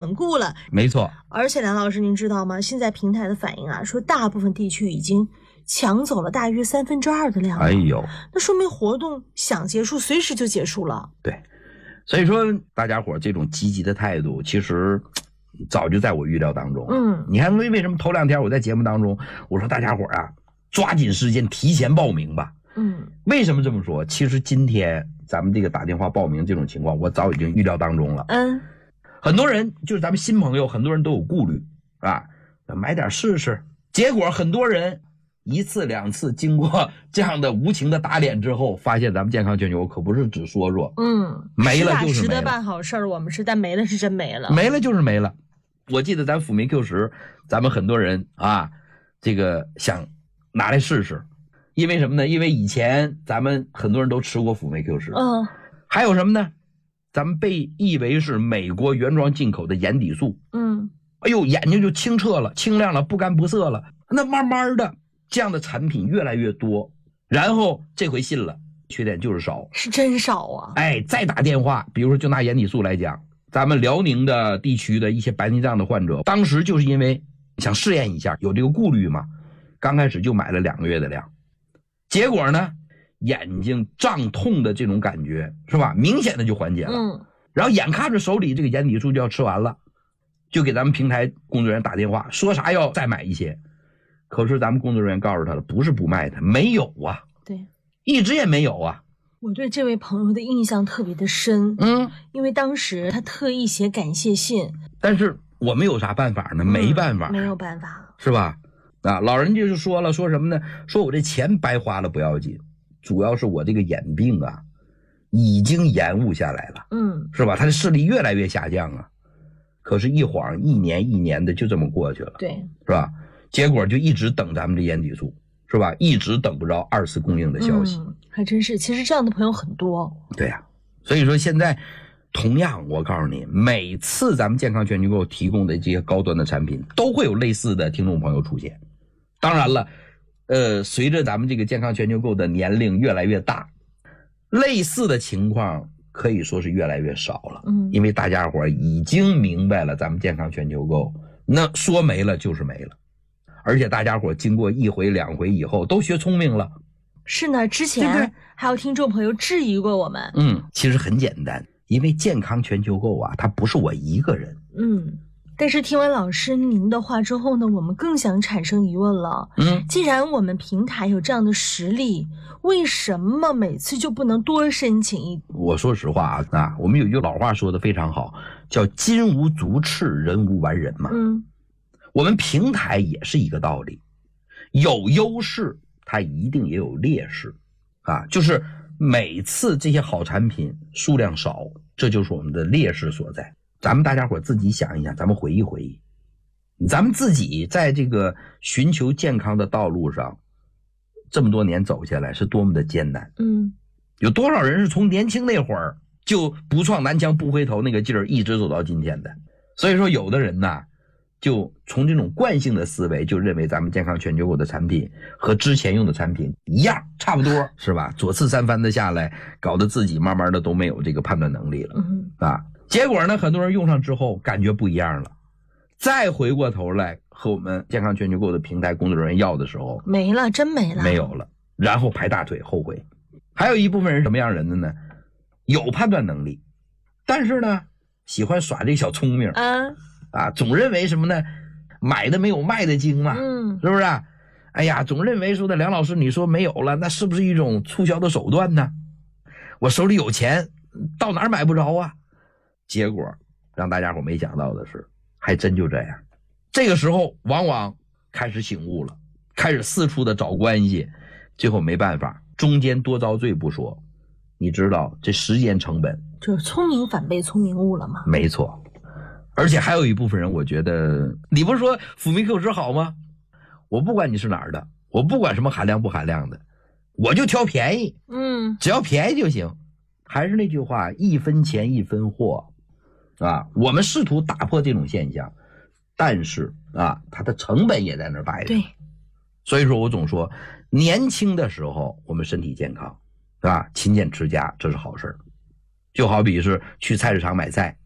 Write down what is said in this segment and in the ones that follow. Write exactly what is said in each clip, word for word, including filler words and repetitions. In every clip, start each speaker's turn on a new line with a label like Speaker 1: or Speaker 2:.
Speaker 1: 稳固了。
Speaker 2: 没错。
Speaker 1: 而且梁老师您知道吗，现在平台的反应啊，说大部分地区已经抢走了大约三分之二的量了。
Speaker 2: 哎呦，
Speaker 1: 那说明活动想结束随时就结束了。
Speaker 2: 对，所以说大家伙这种积极的态度其实早就在我预料当中。
Speaker 1: 嗯，
Speaker 2: 你看为为什么头两天我在节目当中我说大家伙啊抓紧时间提前报名吧。
Speaker 1: 嗯，
Speaker 2: 为什么这么说？其实今天咱们这个打电话报名这种情况我早已经预料当中了。
Speaker 1: 嗯，
Speaker 2: 很多人就是咱们新朋友，很多人都有顾虑啊，买点试试。结果很多人一次两次经过这样的无情的打脸之后，发现咱们健康全球可不是只说说，
Speaker 1: 嗯，
Speaker 2: 没了就是没了。
Speaker 1: 实打实的办好事儿我们是，但没了是真没了，
Speaker 2: 没了就是没了。我记得咱辅酶 Q 十，咱们很多人啊，这个想拿来试试，因为什么呢？因为以前咱们很多人都吃过辅酶 Q 十，
Speaker 1: 嗯，
Speaker 2: 还有什么呢？咱们被誉为是美国原装进口的眼底素，
Speaker 1: 嗯，
Speaker 2: 哎呦，眼睛就清澈了、清亮了、不干不涩了。那慢慢的，这样的产品越来越多，然后这回信了，缺点就是少，
Speaker 1: 是真少啊。
Speaker 2: 哎，再打电话，比如说就拿眼底素来讲，咱们辽宁的地区的一些白内障的患者，当时就是因为想试验一下，有这个顾虑嘛，刚开始就买了两个月的量，结果呢，眼睛胀痛的这种感觉是吧，明显的就缓解了。
Speaker 1: 嗯，
Speaker 2: 然后眼看着手里这个眼底素就要吃完了，就给咱们平台工作人员打电话，说啥要再买一些。可是咱们工作人员告诉他了，不是不卖他，没有啊，
Speaker 1: 对，
Speaker 2: 一直也没有啊。
Speaker 1: 我对这位朋友的印象特别的深，
Speaker 2: 嗯，
Speaker 1: 因为当时他特意写感谢信，
Speaker 2: 但是我们有啥办法呢？没办法，
Speaker 1: 嗯、没有办法，
Speaker 2: 是吧？啊，老人家就说了，说什么呢？说我这钱白花了不要紧，主要是我这个眼病啊，已经延误下来了，
Speaker 1: 嗯，
Speaker 2: 是吧？他的视力越来越下降啊。可是，一晃一年一年的就这么过去了，
Speaker 1: 对，
Speaker 2: 是吧？结果就一直等咱们这眼底素，是吧？一直等不着二次供应的消息，
Speaker 1: 嗯、还真是。其实这样的朋友很多。
Speaker 2: 对呀、啊，所以说现在，同样我告诉你，每次咱们健康全球购提供的这些高端的产品，都会有类似的听众朋友出现。当然了，呃，随着咱们这个健康全球购的年龄越来越大，类似的情况可以说是越来越少了。
Speaker 1: 嗯，
Speaker 2: 因为大家伙已经明白了咱们健康全球购，那说没了就是没了。而且大家伙经过一回两回以后都学聪明了。
Speaker 1: 是呢，之前还有听众朋友质疑过我们。
Speaker 2: 嗯，其实很简单，因为健康全球购啊，它不是我一个人。
Speaker 1: 嗯，但是听完老师您的话之后呢，我们更想产生疑问了。
Speaker 2: 嗯，
Speaker 1: 既然我们平台有这样的实力，为什么每次就不能多申请一？
Speaker 2: 我说实话啊，啊，我们有一句老话说的非常好，叫金无足赤，人无完人嘛。
Speaker 1: 嗯，
Speaker 2: 我们平台也是一个道理，有优势它一定也有劣势啊，就是每次这些好产品数量少，这就是我们的劣势所在。咱们大家伙自己想一想，咱们回忆回忆，咱们自己在这个寻求健康的道路上这么多年走下来是多么的艰难。
Speaker 1: 嗯，
Speaker 2: 有多少人是从年轻那会儿就不撞南墙不回头那个劲儿一直走到今天的。所以说有的人呢，就从这种惯性的思维就认为咱们健康全球购的产品和之前用的产品一样差不多，是吧？左次三番的下来，搞得自己慢慢的都没有这个判断能力了。
Speaker 1: 嗯，
Speaker 2: 啊，结果呢，很多人用上之后感觉不一样了，再回过头来和我们健康全球购的平台工作人员要的时候，
Speaker 1: 没了，真没了，
Speaker 2: 没有了，然后拍大腿后悔。还有一部分人什么样人的呢？有判断能力，但是呢喜欢耍这小聪明啊，啊，总认为什么呢？买的没有卖的精嘛，
Speaker 1: 嗯，
Speaker 2: 是不是？哎呀，总认为说的梁老师，你说没有了，那是不是一种促销的手段呢？我手里有钱，到哪儿买不着啊？结果让大家伙没想到的是，还真就这样。这个时候往往开始醒悟了，开始四处的找关系，最后没办法，中间多遭罪不说，你知道这时间成本，
Speaker 1: 就是聪明反被聪明误了吗？
Speaker 2: 没错。而且还有一部分人，我觉得你不是说辅酶 Q 十好吗？我不管你是哪儿的，我不管什么含量不含量的，我就挑便宜，
Speaker 1: 嗯，
Speaker 2: 只要便宜就行。还是那句话，一分钱一分货啊，我们试图打破这种现象，但是啊，它的成本也在那儿摆着。
Speaker 1: 对，
Speaker 2: 所以说我总说，年轻的时候我们身体健康，是吧？勤俭持家，这是好事儿。就好比是去菜市场买菜，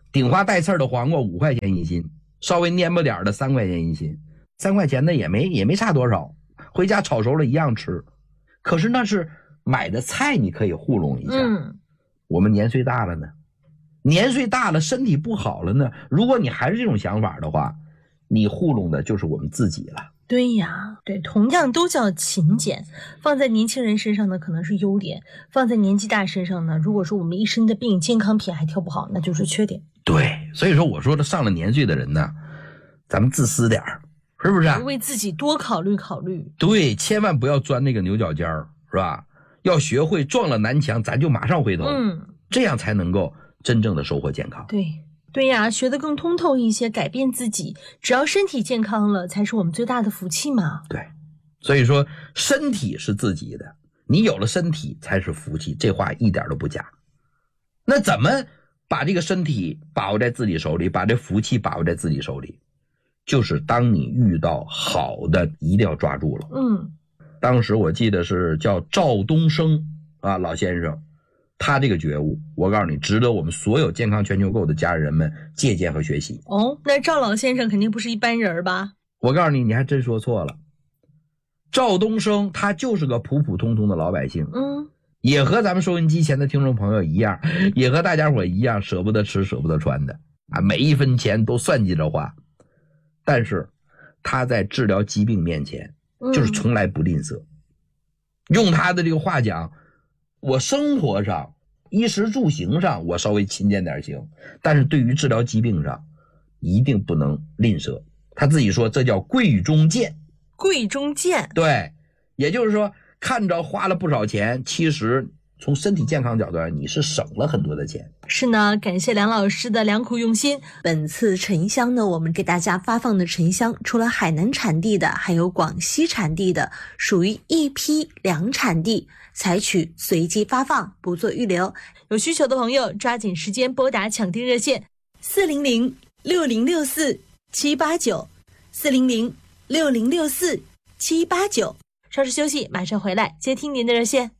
Speaker 2: 顶花带刺的黄瓜五块钱一斤，稍微蔫巴点的三块钱一斤，三块钱的也没也没差多少，回家炒熟了一样吃。可是那是买的菜，你可以糊弄一下。
Speaker 1: 嗯，
Speaker 2: 我们年岁大了呢，年岁大了，身体不好了呢。如果你还是这种想法的话，你糊弄的就是我们自己了。
Speaker 1: 对呀，对，同样都叫勤俭，放在年轻人身上呢可能是优点，放在年纪大身上呢，如果说我们一身的病，健康品还挑不好，那就是缺点。
Speaker 2: 对，所以说我说的上了年岁的人呢，咱们自私点儿，是不是啊？
Speaker 1: 为自己多考虑考虑。
Speaker 2: 对，千万不要钻那个牛角尖儿，是吧？要学会撞了南墙，咱就马上回头，
Speaker 1: 嗯，
Speaker 2: 这样才能够真正的收获健康。
Speaker 1: 对。对呀，学得更通透一些，改变自己，只要身体健康了，才是我们最大的福气嘛。
Speaker 2: 对，所以说身体是自己的，你有了身体才是福气，这话一点都不假。那怎么把这个身体把握在自己手里，把这福气把握在自己手里？就是当你遇到好的，一定要抓住了。
Speaker 1: 嗯，
Speaker 2: 当时我记得是叫赵东升啊，老先生。他这个觉悟，我告诉你，值得我们所有健康全球购的家人们借鉴和学习。
Speaker 1: 哦，那赵老先生肯定不是一般人吧？
Speaker 2: 我告诉你，你还真说错了。赵东升他就是个普普通通的老百姓，
Speaker 1: 嗯，
Speaker 2: 也和咱们收音机前的听众朋友一样，也和大家伙一样，舍不得吃，舍不得穿的啊，每一分钱都算计着花。但是他在治疗疾病面前，就是从来不吝啬。嗯、用他的这个话讲，我生活上衣食住行上我稍微勤俭点行，但是对于治疗疾病上一定不能吝啬。他自己说这叫贵中贱。
Speaker 1: 贵中贱，
Speaker 2: 对，也就是说看着花了不少钱，其实从身体健康角度上你是省了很多的钱。
Speaker 1: 是呢，感谢梁老师的良苦用心。本次沉香呢，我们给大家发放的沉香除了海南产地的，还有广西产地的，属于一批两产地，采取随机发放，不做预留。有需求的朋友抓紧时间拨打抢订热线四零零六零六四七八九 四零零六零六四七八九。稍事休息，马上回来接听您的热线。